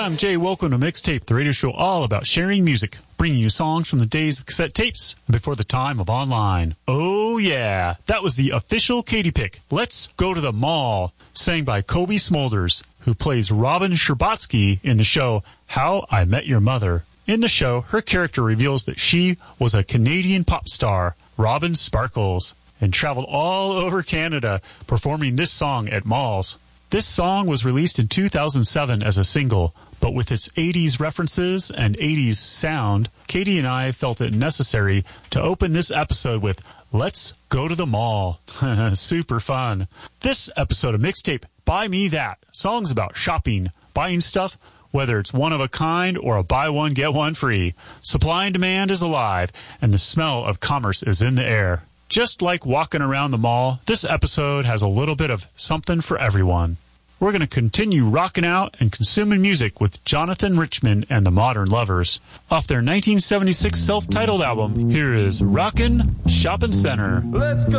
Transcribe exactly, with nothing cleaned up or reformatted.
I'm Jay. Welcome to Mixtape, the radio show all about sharing music, bringing you songs from the days of cassette tapes before the time of online. Oh yeah, that was the official Katy pick. Let's Go to the Mall, sang by Kobe Smulders, who plays Robin Scherbatsky in the show How I Met Your Mother. In the show, her character reveals that she was a Canadian pop star, Robin Sparkles, and traveled all over Canada performing this song at malls. This song was released in two thousand seven as a single, but with its eighties references and eighties sound, Katie and I felt it necessary to open this episode with Let's Go to the Mall. Super fun. This episode of Mixtape, Buy Me That. Songs about shopping, buying stuff, whether it's one of a kind or a buy one, get one free. Supply and demand is alive, and the smell of commerce is in the air. Just like walking around the mall, this episode has a little bit of something for everyone. We're going to continue rocking out and consuming music with Jonathan Richman and the Modern Lovers. Off their nineteen seventy-six self-titled album, here is Rockin' Shopping Center. Let's go.